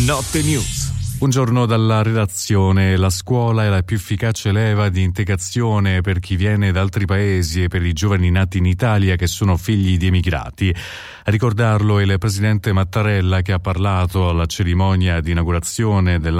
Notte News. Buongiorno dalla redazione. La scuola è la più efficace leva di integrazione per chi viene da altri paesi e per i giovani nati in Italia che sono figli di emigrati. A ricordarlo è il presidente Mattarella, che ha parlato alla cerimonia di inaugurazione dell'anno